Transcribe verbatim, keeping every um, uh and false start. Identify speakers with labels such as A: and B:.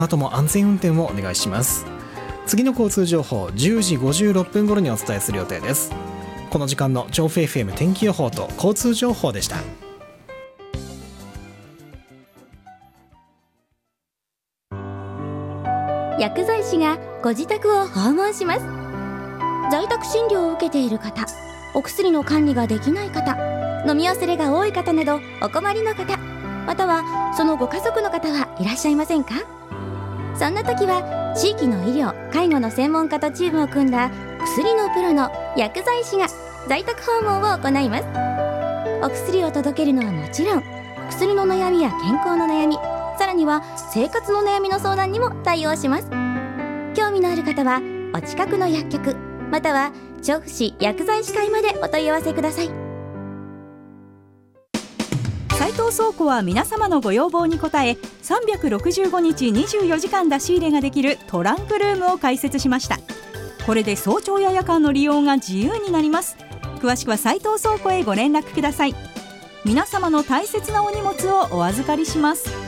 A: あとも安全運転をお願いします。次の交通情報じゅうじごじゅうろっぷん頃にお伝えする予定です。この時間の調布 エフエム 天気予報と交通情報でした。
B: 薬剤師がご自宅を訪問します。在宅診療を受けている方、お薬の管理ができない方、飲み忘れが多い方などお困りの方、またはそのご家族の方はいらっしゃいませんか？そんな時は地域の医療・介護の専門家とチームを組んだ薬のプロの薬剤師が在宅訪問を行います。お薬を届けるのはもちろん、薬の悩みや健康の悩み、さらには生活の悩みの相談にも対応します。興味のある方はお近くの薬局または調布市薬剤師会までお問い合わせください。
C: 斉藤倉庫は皆様のご要望に応え、さんびゃくろくじゅうごにちにじゅうよじかん出し入れができるトランクルームを開設しました。これで早朝や夜間の利用が自由になります。詳しくは斉藤倉庫へご連絡ください。皆様の大切なお荷物をお預かりします。